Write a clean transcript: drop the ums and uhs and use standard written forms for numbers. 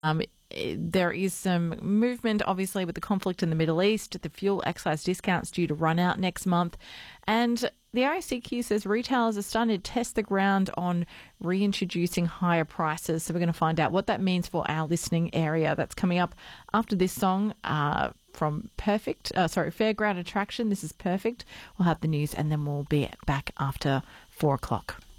There is some movement, obviously, with the conflict in the Middle East. The fuel excise discount's due to run out next month. And the RACQ says retailers are starting to test the ground on reintroducing higher prices. So we're going to find out what that means for our listening area. That's coming up after this song from Fairground Attraction. This is Perfect. We'll have the news and then we'll be back after 4 o'clock.